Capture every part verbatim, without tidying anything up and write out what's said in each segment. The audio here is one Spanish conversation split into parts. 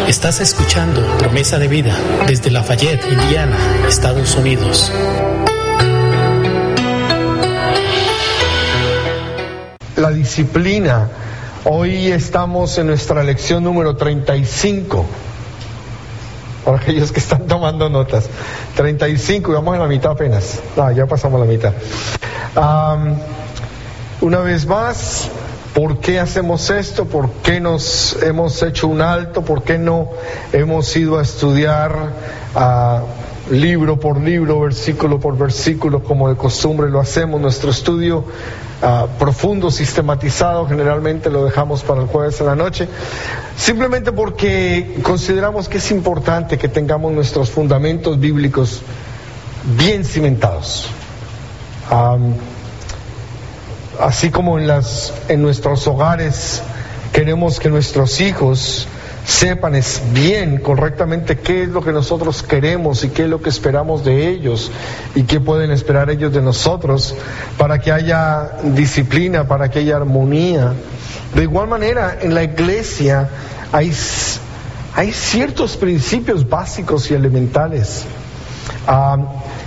Estás escuchando Promesa de Vida desde Lafayette, Indiana, Estados Unidos. La disciplina. Hoy estamos en nuestra lección número treinta y cinco. Para aquellos que están tomando notas. treinta y cinco, y vamos en la mitad apenas. Ah, ya pasamos la mitad. Um, una vez más, ¿por qué hacemos esto? ¿Por qué nos hemos hecho un alto? ¿Por qué no hemos ido a estudiar uh, libro por libro, versículo por versículo, como de costumbre lo hacemos? Nuestro estudio uh, profundo, sistematizado, generalmente lo dejamos para el jueves en la noche, simplemente porque consideramos que es importante que tengamos nuestros fundamentos bíblicos bien cimentados. Um, así como en las en nuestros hogares queremos que nuestros hijos sepan es bien, correctamente, qué es lo que nosotros queremos y qué es lo que esperamos de ellos y qué pueden esperar ellos de nosotros, para que haya disciplina, para que haya armonía. De igual manera, en la iglesia hay, hay ciertos principios básicos y elementales. Um,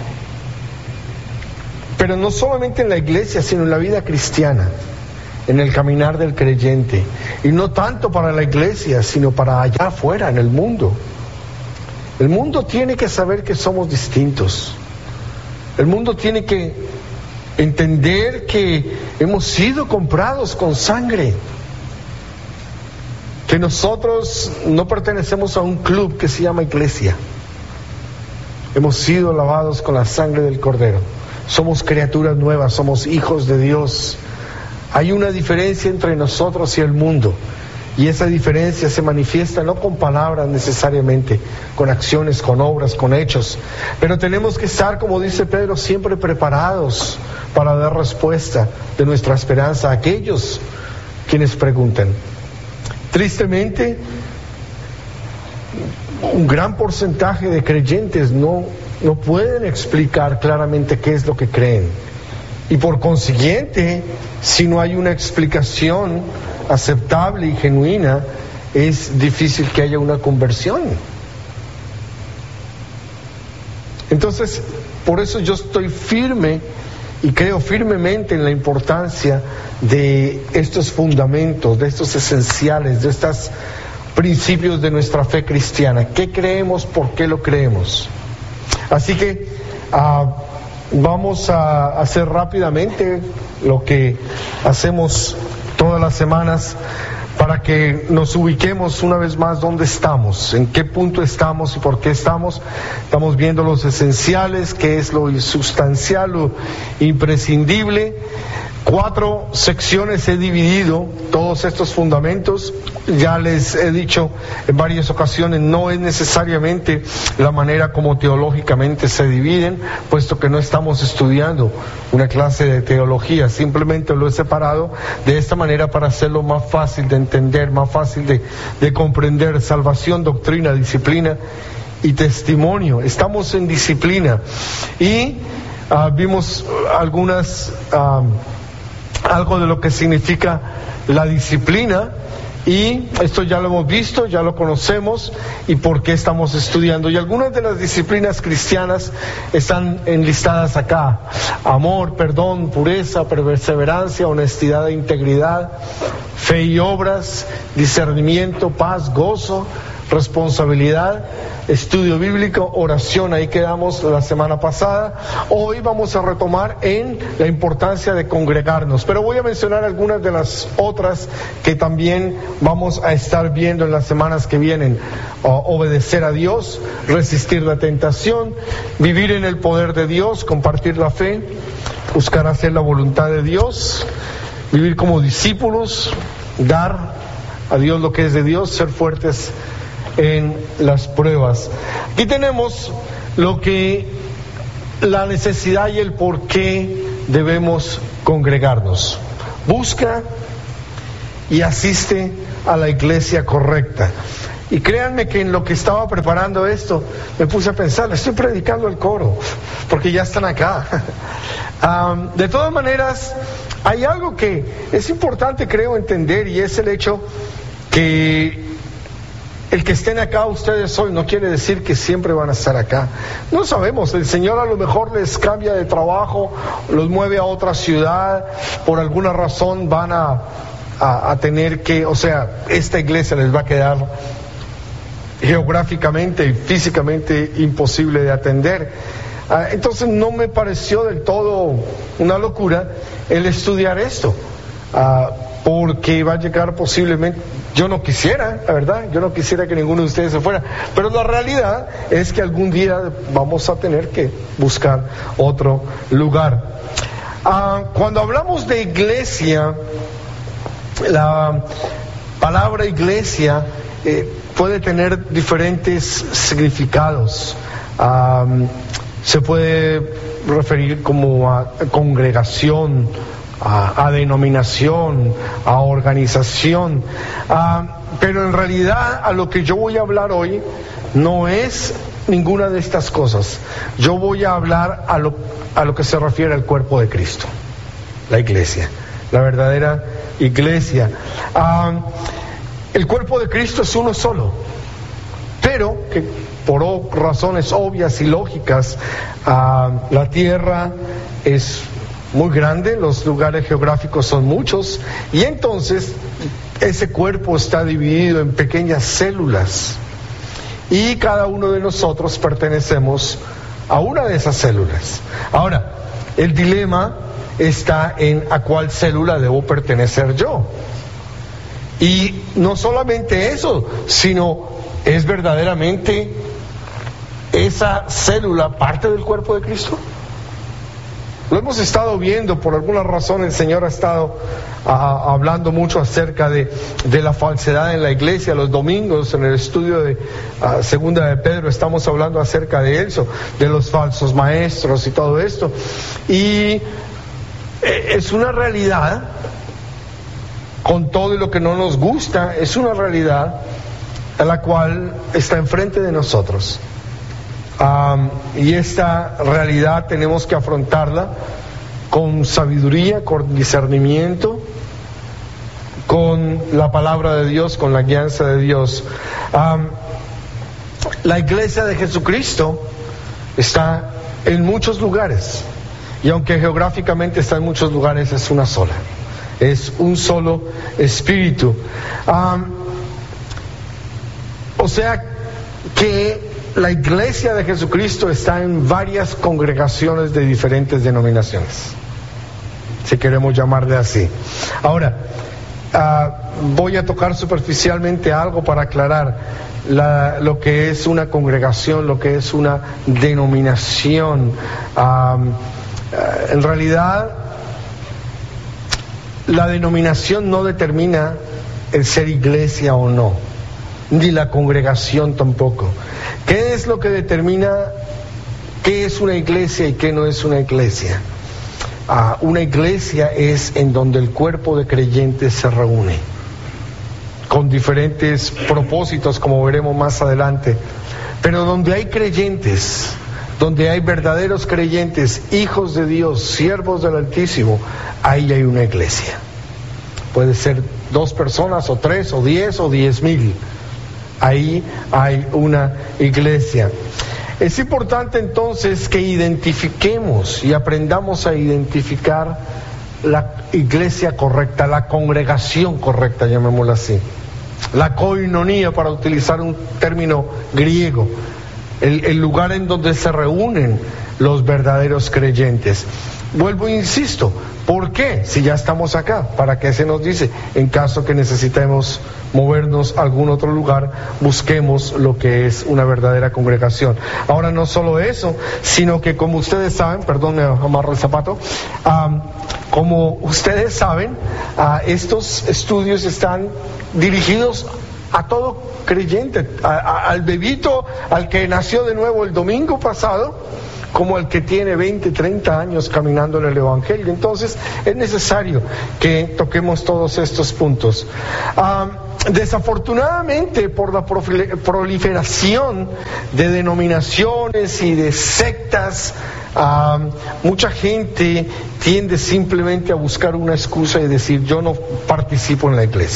Pero no solamente en la iglesia, sino en la vida cristiana, en el caminar del creyente. Y no tanto para la iglesia, sino para allá afuera, en el mundo. El mundo tiene que saber que somos distintos. El mundo tiene que entender que hemos sido comprados con sangre. Que nosotros no pertenecemos a un club que se llama iglesia. Hemos sido lavados con la sangre del Cordero. Somos criaturas nuevas, somos hijos de Dios. Hay una diferencia entre nosotros y el mundo, y esa diferencia se manifiesta no con palabras necesariamente, con acciones, con obras, con hechos, pero tenemos que estar, como dice Pedro, siempre preparados para dar respuesta de nuestra esperanza a aquellos quienes preguntan. Tristemente, un gran porcentaje de creyentes no no pueden explicar claramente qué es lo que creen, y por consiguiente, si no hay una explicación aceptable y genuina, es difícil que haya una conversión. Entonces, por eso yo estoy firme y creo firmemente en la importancia de estos fundamentos, de estos esenciales, de estos principios de nuestra fe cristiana. ¿Qué creemos? ¿Por qué lo creemos? Así que uh, vamos a hacer rápidamente lo que hacemos todas las semanas para que nos ubiquemos una vez más dónde estamos, en qué punto estamos y por qué estamos. Estamos viendo los esenciales, qué es lo sustancial, lo imprescindible. Cuatro secciones he dividido todos estos fundamentos. Ya les he dicho en varias ocasiones, no es necesariamente la manera como teológicamente se dividen, puesto que no estamos estudiando una clase de teología, simplemente lo he separado de esta manera para hacerlo más fácil de entender, más fácil de, de comprender. Salvación, doctrina, disciplina y testimonio. Estamos en disciplina y uh, vimos algunas... Uh, algo de lo que significa la disciplina, y esto ya lo hemos visto, ya lo conocemos, y por qué estamos estudiando. Y algunas de las disciplinas cristianas están enlistadas acá: amor, perdón, pureza, perseverancia, honestidad e integridad, fe y obras, discernimiento, paz, gozo, responsabilidad, estudio bíblico, oración. Ahí quedamos la semana pasada. Hoy vamos a retomar en la importancia de congregarnos, pero voy a mencionar algunas de las otras que también vamos a estar viendo en las semanas que vienen. Uh, obedecer a Dios, resistir la tentación, vivir en el poder de Dios, compartir la fe, buscar hacer la voluntad de Dios, vivir como discípulos, dar a Dios lo que es de Dios, ser fuertes en las pruebas. Aquí tenemos lo que la necesidad y el por qué debemos congregarnos. Busca y asiste a la iglesia correcta. Y créanme que en lo que estaba preparando esto, me puse a pensar, le estoy predicando al coro, porque ya están acá. um, de todas maneras, hay algo que es importante, creo, entender, y es el hecho que el que estén acá ustedes hoy no quiere decir que siempre van a estar acá. No sabemos, el Señor a lo mejor les cambia de trabajo, los mueve a otra ciudad, por alguna razón van a, a, a tener que, o sea, esta iglesia les va a quedar geográficamente y físicamente imposible de atender. Entonces no me pareció del todo una locura el estudiar esto, porque va a llegar posiblemente, yo no quisiera, la verdad, yo no quisiera que ninguno de ustedes se fuera, pero la realidad es que algún día vamos a tener que buscar otro lugar. Cuando hablamos de iglesia, la palabra iglesia eh, puede tener diferentes significados. Um, se puede referir como a congregación, a, a denominación, a organización, uh, pero en realidad a lo que yo voy a hablar hoy no es ninguna de estas cosas. Yo voy a hablar a lo, a lo que se refiere al cuerpo de Cristo, la iglesia, la verdadera iglesia. Uh, el cuerpo de Cristo es uno solo, pero que por razones obvias y lógicas, uh, la tierra es muy grande, los lugares geográficos son muchos, y entonces ese cuerpo está dividido en pequeñas células, y cada uno de nosotros pertenecemos a una de esas células. Ahora, el dilema está en a cuál célula debo pertenecer yo. Y no solamente eso, sino ¿es verdaderamente esa célula parte del cuerpo de Cristo? Lo hemos estado viendo, por alguna razón el Señor ha estado uh, hablando mucho acerca de, de la falsedad en la iglesia. Los domingos en el estudio de uh, Segunda de Pedro estamos hablando acerca de eso, de los falsos maestros y todo esto. Y es una realidad, con todo lo que no nos gusta, es una realidad a la cual está enfrente de nosotros. Um, y esta realidad tenemos que afrontarla con sabiduría, con discernimiento, con la palabra de Dios, con la guianza de Dios. Um, la iglesia de Jesucristo está en muchos lugares, y aunque geográficamente está en muchos lugares, es una sola, es un solo espíritu. Um, o sea que la iglesia de Jesucristo está en varias congregaciones de diferentes denominaciones, si queremos llamarle así. Ahora, uh, voy a tocar superficialmente algo para aclarar la, lo que es una congregación, lo que es una denominación. Um, uh, en realidad, la denominación no determina el ser iglesia o no, ni la congregación tampoco. ¿Qué es lo que determina qué es una iglesia y qué no es una iglesia? Ah, una iglesia es en donde el cuerpo de creyentes se reúne, con diferentes propósitos, como veremos más adelante, pero donde hay creyentes, donde hay verdaderos creyentes, hijos de Dios, siervos del Altísimo, ahí hay una iglesia. Puede ser dos personas, o tres, o diez, o diez mil. Ahí hay una iglesia. Es importante entonces que identifiquemos y aprendamos a identificar la iglesia correcta, la congregación correcta, llamémosla así. La koinonía, para utilizar un término griego, el, el lugar en donde se reúnen los verdaderos creyentes. Vuelvo e insisto, ¿por qué? Si ya estamos acá, ¿para qué se nos dice? En caso que necesitemos movernos a algún otro lugar, busquemos lo que es una verdadera congregación. Ahora, no solo eso, sino que como ustedes saben, perdón, me amarro el zapato, um, como ustedes saben, uh, estos estudios están dirigidos a todo creyente, a, a, al bebito, al que nació de nuevo el domingo pasado, como el que tiene veinte, treinta años caminando en el Evangelio. Entonces es necesario que toquemos todos estos puntos. Um, desafortunadamente, por la proliferación de denominaciones y de sectas, um, mucha gente tiende simplemente a buscar una excusa y decir: yo no participo en la iglesia,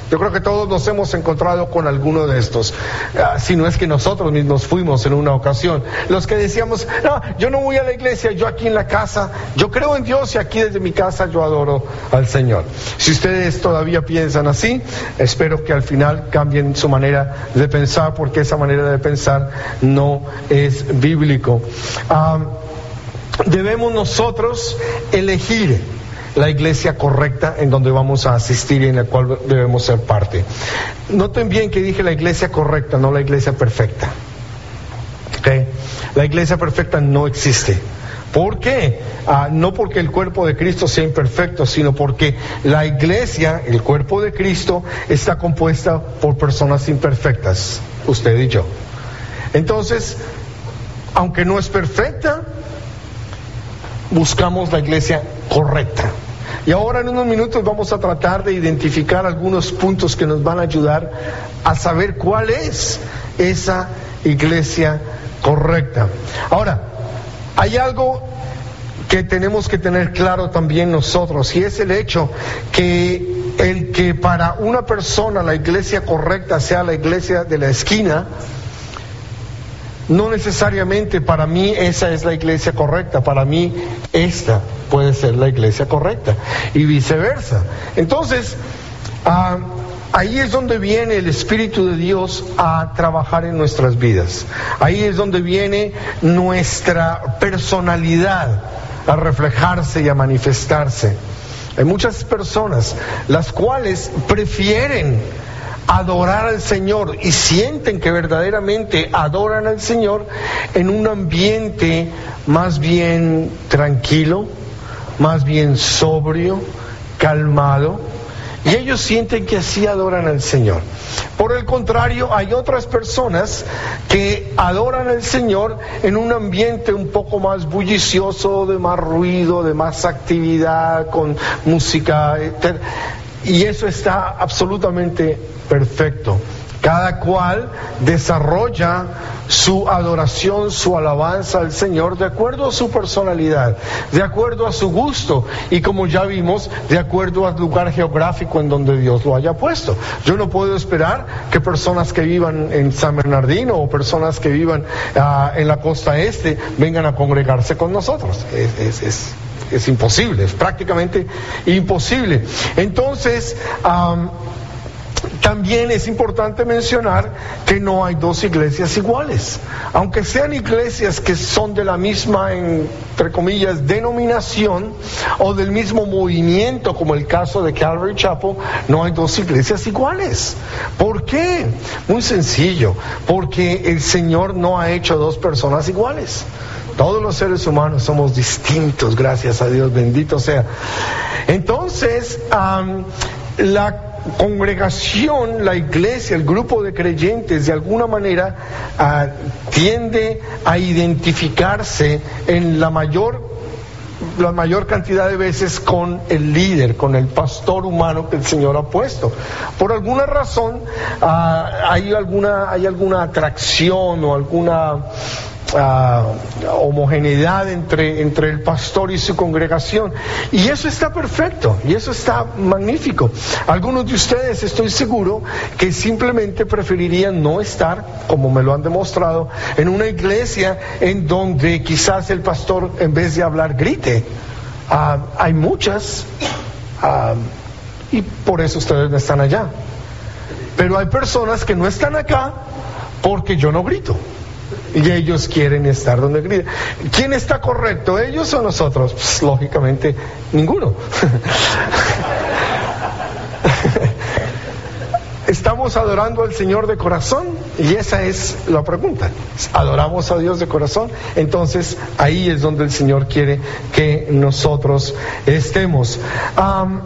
Yo creo que todos nos hemos encontrado con alguno de estos, uh, si no es que nosotros mismos fuimos en una ocasión, los que decíamos, no, yo no voy a la iglesia, yo aquí en la casa, yo creo en Dios y aquí desde mi casa yo adoro al Señor. Si ustedes todavía piensan así, espero que al final cambien su manera de pensar, porque esa manera de pensar no es bíblico. Uh, debemos nosotros elegir la iglesia correcta en donde vamos a asistir y en la cual debemos ser parte. Noten bien que dije la iglesia correcta, no la iglesia perfecta. ¿Okay? La iglesia perfecta no existe. ¿Por qué? Ah, no porque el cuerpo de Cristo sea imperfecto, sino porque la iglesia, el cuerpo de Cristo, está compuesta por personas imperfectas, usted y yo. Entonces, aunque no es perfecta, buscamos la iglesia correcta. Y ahora en unos minutos vamos a tratar de identificar algunos puntos que nos van a ayudar a saber cuál es esa iglesia correcta. Ahora, hay algo que tenemos que tener claro también nosotros, y es el hecho que el que para una persona la iglesia correcta sea la iglesia de la esquina, no necesariamente para mí esa es la iglesia correcta, para mí esta puede ser la iglesia correcta y viceversa. Entonces, uh, ahí es donde viene el Espíritu de Dios a trabajar en nuestras vidas. Ahí es donde viene nuestra personalidad a reflejarse y a manifestarse. Hay muchas personas las cuales prefieren adorar al Señor y sienten que verdaderamente adoran al Señor en un ambiente más bien tranquilo, más bien sobrio, calmado, y ellos sienten que así adoran al Señor. Por el contrario, hay otras personas que adoran al Señor en un ambiente un poco más bullicioso, de más ruido, de más actividad, con música, etcétera. Y eso está absolutamente perfecto. Cada cual desarrolla su adoración, su alabanza al Señor de acuerdo a su personalidad, de acuerdo a su gusto y, como ya vimos, de acuerdo al lugar geográfico en donde Dios lo haya puesto. Yo no puedo esperar que personas que vivan en San Bernardino o personas que vivan uh, en la costa este vengan a congregarse con nosotros. Es, es, es, es imposible, es prácticamente imposible. Entonces, um, también es importante mencionar que no hay dos iglesias iguales. Aunque sean iglesias que son de la misma, entre comillas, denominación o del mismo movimiento, como el caso de Calvary Chapel, no hay dos iglesias iguales. ¿Por qué? Muy sencillo, porque el Señor no ha hecho dos personas iguales. Todos los seres humanos somos distintos, gracias a Dios, bendito sea. Entonces, um, la congregación, la iglesia, el grupo de creyentes, de alguna manera uh, tiende a identificarse en la mayor la mayor cantidad de veces con el líder, con el pastor humano que el Señor ha puesto. Por alguna razón uh, hay alguna hay alguna atracción o alguna Uh, homogeneidad entre, entre el pastor y su congregación, y eso está perfecto y eso está magnífico. Algunos de ustedes, estoy seguro, que simplemente preferirían no estar, como me lo han demostrado, en una iglesia en donde quizás el pastor, en vez de hablar, grite. Uh, hay muchas uh, y por eso ustedes no están allá, pero hay personas que no están acá porque yo no grito. Y ellos quieren estar donde gritan. ¿Quién está correcto, ellos o nosotros? Pues, lógicamente, ninguno. ¿Estamos adorando al Señor de corazón? Y esa es la pregunta. ¿Adoramos a Dios de corazón? Entonces, ahí es donde el Señor quiere que nosotros estemos. Um,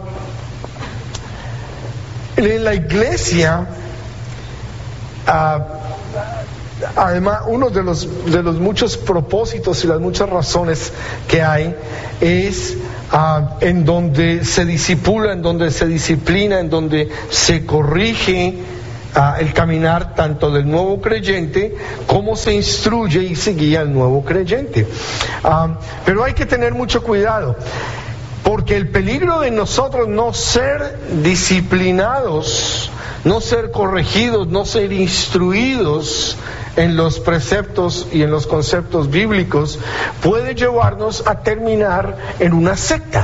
en la iglesia, uh, además, uno de los, de los muchos propósitos y las muchas razones que hay es uh, en donde se disipula, en donde se disciplina, en donde se corrige uh, el caminar tanto del nuevo creyente como se instruye y se guía al nuevo creyente. Uh, pero hay que tener mucho cuidado. Porque el peligro de nosotros no ser disciplinados, no ser corregidos, no ser instruidos en los preceptos y en los conceptos bíblicos, puede llevarnos a terminar en una secta.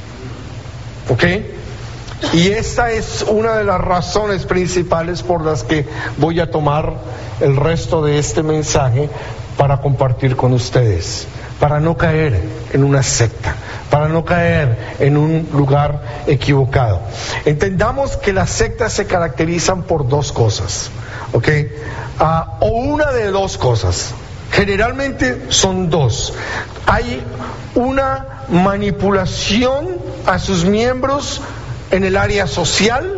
¿Ok? Y esta es una de las razones principales por las que voy a tomar el resto de este mensaje para compartir con ustedes, para no caer en una secta, para no caer en un lugar equivocado. Entendamos que las sectas se caracterizan por dos cosas, ¿ok? Uh, o una de dos cosas. Generalmente son dos. Hay una manipulación a sus miembros en el área social.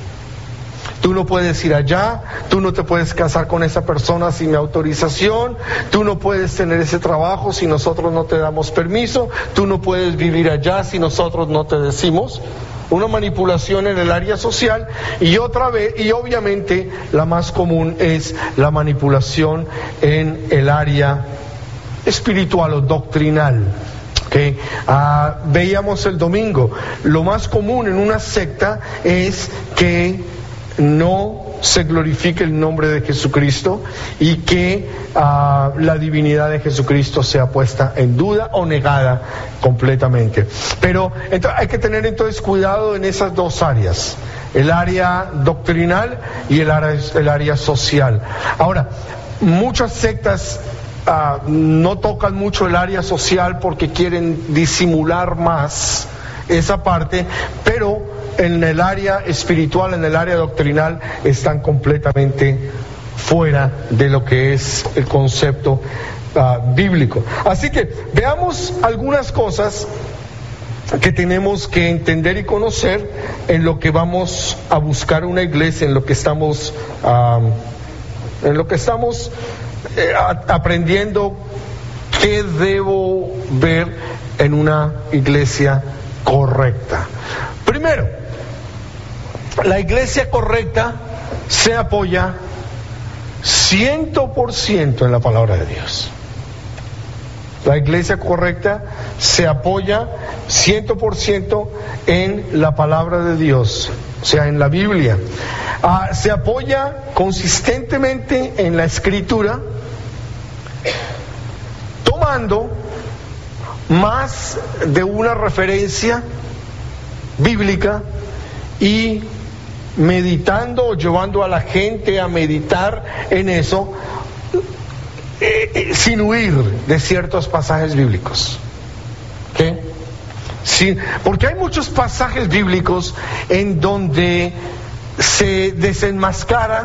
Tú no puedes ir allá, tú no te puedes casar con esa persona sin mi autorización, tú no puedes tener ese trabajo si nosotros no te damos permiso, tú no puedes vivir allá si nosotros no te decimos. Una manipulación en el área social, y otra vez, y obviamente la más común es la manipulación en el área espiritual o doctrinal. Okay. Uh, veíamos el domingo, lo más común en una secta es que no se glorifique el nombre de Jesucristo y que uh, la divinidad de Jesucristo sea puesta en duda o negada completamente. Pero entonces, hay que tener entonces cuidado en esas dos áreas, el área doctrinal y el área, el área social. Ahora, muchas sectas Uh, no tocan mucho el área social porque quieren disimular más esa parte, pero en el área espiritual, en el área doctrinal, están completamente fuera de lo que es el concepto uh, bíblico. Así que veamos algunas cosas que tenemos que entender y conocer en lo que vamos a buscar una iglesia, en lo que estamos uh, en lo que estamos Eh, aprendiendo qué debo ver en una iglesia correcta. Primero, la iglesia correcta se apoya ciento por ciento en la palabra de Dios. La iglesia correcta se apoya ciento por ciento en la palabra de Dios, o sea, en la Biblia. Uh, se apoya consistentemente en la Escritura, tomando más de una referencia bíblica y meditando o llevando a la gente a meditar en eso, eh, eh, sin huir de ciertos pasajes bíblicos. ¿Okay? Sí, porque hay muchos pasajes bíblicos en donde se desenmascara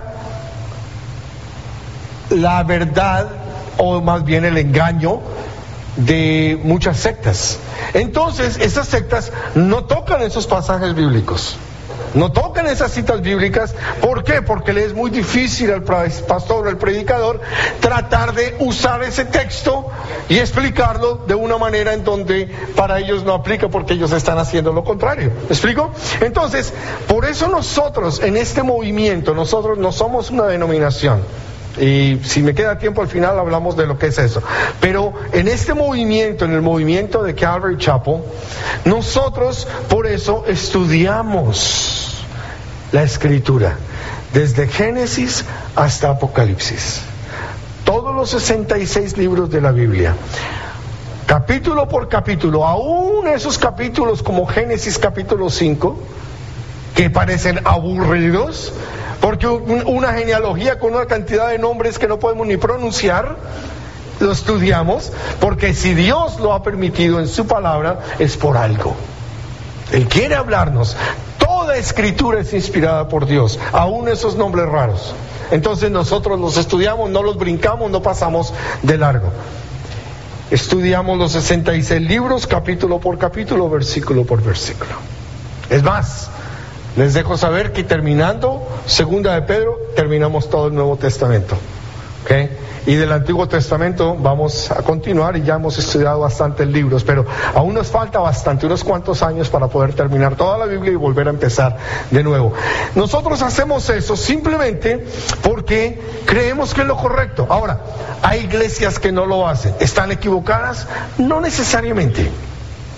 la verdad, o más bien el engaño de muchas sectas. Entonces, esas sectas no tocan esos pasajes bíblicos, no tocan esas citas bíblicas. ¿Por qué? Porque le es muy difícil al pastor o al predicador tratar de usar ese texto y explicarlo de una manera en donde para ellos no aplica, porque ellos están haciendo lo contrario. ¿Me explico? Entonces, por eso nosotros en este movimiento, nosotros no somos una denominación. Y si me queda tiempo al final hablamos de lo que es eso. Pero en este movimiento, en el movimiento de Calvary Chapel, nosotros por eso estudiamos la Escritura, desde Génesis hasta Apocalipsis. Todos los sesenta y seis libros de la Biblia, capítulo por capítulo, aún esos capítulos como Génesis capítulo cinco, que parecen aburridos, porque una genealogía con una cantidad de nombres que no podemos ni pronunciar, lo estudiamos, porque si Dios lo ha permitido en su palabra, es por algo. Él quiere hablarnos. Toda escritura es inspirada por Dios, aún esos nombres raros. Entonces nosotros los estudiamos, no los brincamos, no pasamos de largo. Estudiamos los sesenta y seis libros, capítulo por capítulo, versículo por versículo. Es más, les dejo saber que terminando Segunda de Pedro, terminamos todo el Nuevo Testamento. ¿Okay? Y del Antiguo Testamento vamos a continuar, y ya hemos estudiado bastantes libros, pero aún nos falta bastante, unos cuantos años para poder terminar toda la Biblia y volver a empezar de nuevo. Nosotros hacemos eso simplemente porque creemos que es lo correcto. Ahora, hay iglesias que no lo hacen. ¿Están equivocadas? No necesariamente.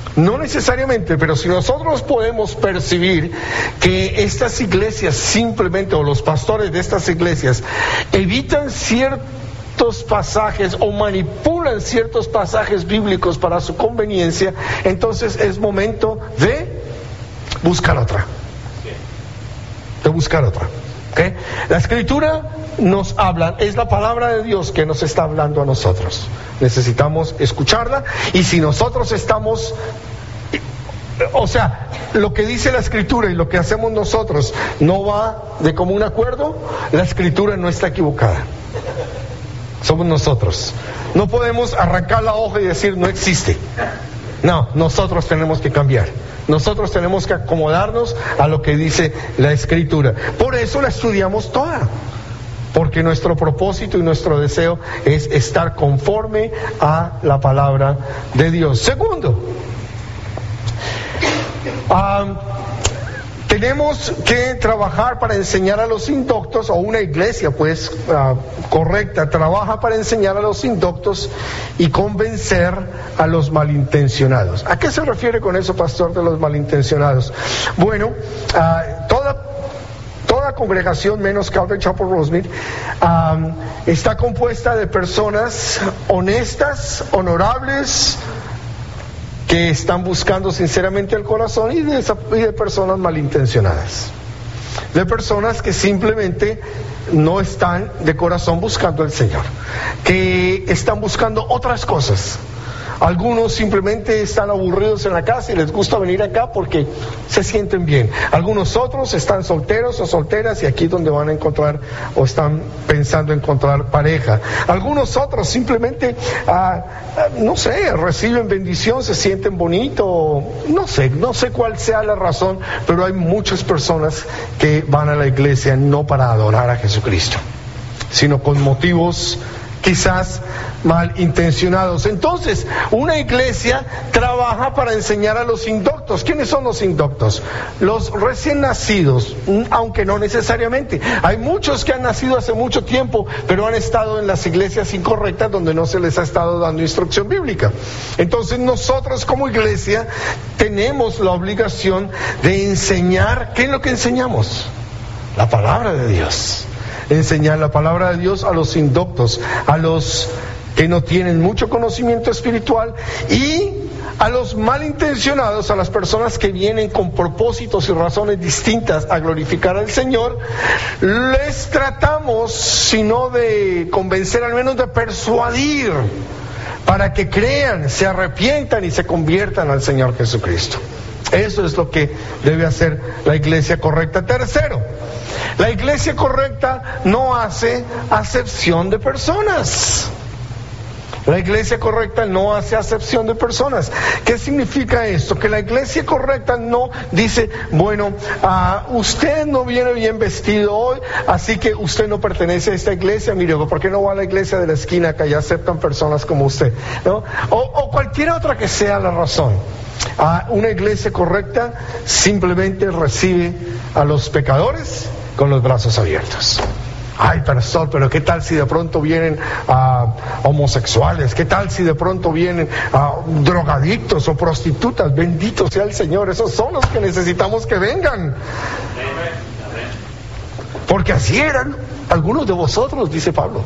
No necesariamente, pero si nosotros podemos percibir que estas iglesias simplemente, o los pastores de estas iglesias, evitan ciertos pasajes o manipulan ciertos pasajes bíblicos para su conveniencia, entonces es momento de buscar otra. De buscar otra. ¿Okay? La Escritura nos habla, es la palabra de Dios que nos está hablando a nosotros. Necesitamos escucharla, y si nosotros estamos, o sea, lo que dice la Escritura y lo que hacemos nosotros no va de común acuerdo, la Escritura no está equivocada. Somos nosotros. No podemos arrancar la hoja y decir no existe. No, nosotros tenemos que cambiar. Nosotros tenemos que acomodarnos a lo que dice la Escritura. Por eso la estudiamos toda. Porque nuestro propósito y nuestro deseo es estar conforme a la palabra de Dios. Segundo, um, tenemos que trabajar para enseñar a los indoctos, o una iglesia pues uh, correcta trabaja para enseñar a los indoctos y convencer a los malintencionados. ¿A qué se refiere con eso, pastor, de los malintencionados? Bueno, uh, toda Toda congregación, menos Calvary Chapel Rosemead, um, está compuesta de personas honestas, honorables, que están buscando sinceramente el corazón, y de, esa, y de personas malintencionadas, de personas que simplemente no están de corazón buscando al Señor, que están buscando otras cosas. Algunos simplemente están aburridos en la casa y les gusta venir acá porque se sienten bien. Algunos otros están solteros o solteras y aquí es donde van a encontrar, o están pensando encontrar pareja. Algunos otros simplemente, ah, no sé, reciben bendición, se sienten bonitos, no sé, no sé cuál sea la razón, pero hay muchas personas que van a la iglesia no para adorar a Jesucristo, sino con motivos quizás malintencionados. Entonces, una iglesia trabaja para enseñar a los indoctos. ¿Quiénes son los indoctos? Los recién nacidos, aunque no necesariamente. Hay muchos que han nacido hace mucho tiempo, pero han estado en las iglesias incorrectas donde no se les ha estado dando instrucción bíblica. Entonces, nosotros como iglesia tenemos la obligación de enseñar. ¿Qué es lo que enseñamos? La palabra de Dios. Enseñar la palabra de Dios a los indoctos, a los que no tienen mucho conocimiento espiritual, y a los malintencionados, a las personas que vienen con propósitos y razones distintas a glorificar al Señor. Les tratamos, si no de convencer, al menos de persuadir, para que crean, se arrepientan y se conviertan al Señor Jesucristo. Eso es lo que debe hacer la iglesia correcta. Tercero, la iglesia correcta no hace acepción de personas. La iglesia correcta no hace acepción de personas. ¿Qué significa esto? Que la iglesia correcta no dice, bueno, uh, usted no viene bien vestido hoy, así que usted no pertenece a esta iglesia. Mire, ¿por qué no va a la iglesia de la esquina que allá aceptan personas como usted? ¿No? O, o cualquier otra que sea la razón. Uh, una iglesia correcta simplemente recibe a los pecadores con los brazos abiertos. Ay, pastor, pero ¿qué tal si de pronto vienen uh, homosexuales? ¿Qué tal si de pronto vienen uh, drogadictos o prostitutas? Bendito sea el Señor, esos son los que necesitamos que vengan. Porque así eran algunos de vosotros, dice Pablo.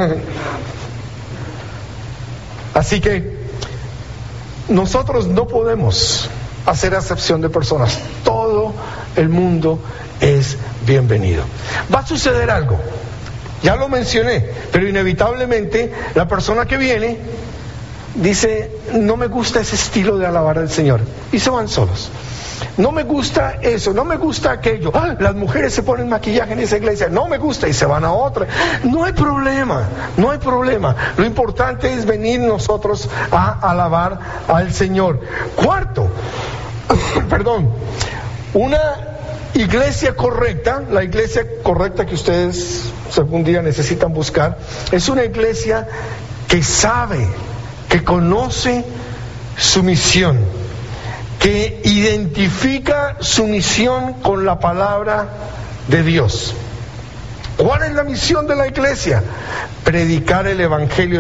Así que nosotros no podemos hacer acepción de personas. Todo el mundo es bienvenido. Va a suceder algo, ya lo mencioné, pero inevitablemente la persona que viene dice, no me gusta ese estilo de alabar al Señor, y se van solos. No me gusta eso, no me gusta aquello. Ah, las mujeres se ponen maquillaje en esa iglesia, no me gusta, y se van a otra. No hay problema, no hay problema. Lo importante es venir nosotros a alabar al Señor. Cuarto, perdón, una iglesia correcta, la iglesia correcta que ustedes algún día necesitan buscar, es una iglesia que sabe, que conoce su misión, que identifica su misión con la palabra de Dios. ¿Cuál es la misión de la iglesia? Predicar el evangelio